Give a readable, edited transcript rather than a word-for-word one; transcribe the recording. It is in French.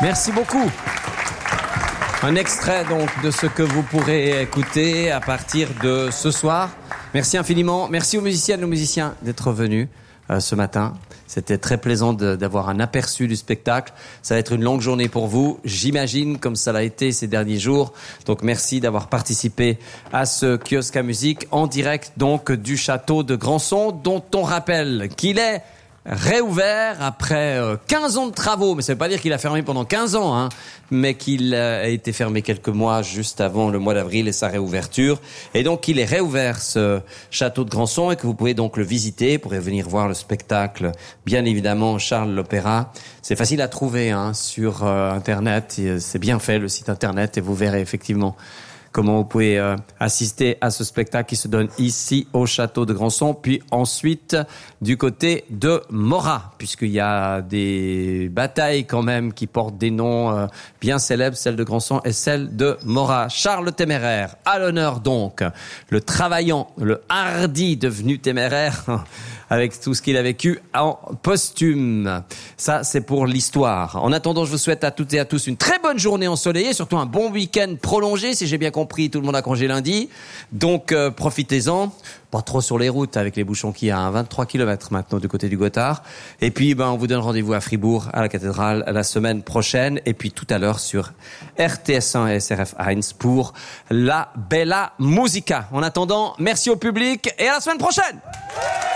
Merci beaucoup. Un extrait donc de ce que vous pourrez écouter à partir de ce soir. Merci infiniment. Merci aux musiciennes et aux musiciens d'être venus ce matin. C'était très plaisant d'avoir un aperçu du spectacle. Ça va être une longue journée pour vous, j'imagine, comme ça l'a été ces derniers jours. Donc merci d'avoir participé à ce kiosque à musique en direct donc du château de Grandson, dont on rappelle qu'il est réouvert après 15 ans de travaux, mais ça veut pas dire qu'il a fermé pendant 15 ans, hein, mais qu'il a été fermé quelques mois juste avant le mois d'avril et sa réouverture. Et donc il est réouvert, ce château de Grandson, et que vous pouvez donc le visiter, vous pourrez venir voir le spectacle, bien évidemment, Charles l'Opéra. C'est facile à trouver hein, sur Internet, c'est bien fait le site Internet, et vous verrez effectivement comment vous pouvez assister à ce spectacle qui se donne ici au château de Grandson, puis ensuite du côté de Morat, puisqu'il y a des batailles quand même qui portent des noms bien célèbres, celle de Grandson et celle de Morat. Charles le Téméraire, à l'honneur donc, le travaillant, le hardi devenu téméraire, avec tout ce qu'il a vécu en posthume. Ça, c'est pour l'histoire. En attendant, je vous souhaite à toutes et à tous une très bonne journée ensoleillée, surtout un bon week-end prolongé, si j'ai bien compris, tout le monde a congé lundi. Donc, profitez-en. Pas trop sur les routes avec les bouchons qu'il y a, hein, 23 km maintenant du côté du Gothard. Et puis, on vous donne rendez-vous à Fribourg, à la cathédrale, la semaine prochaine. Et puis, tout à l'heure sur RTS1 et SRF 1 pour la Bella Musica. En attendant, merci au public et à la semaine prochaine!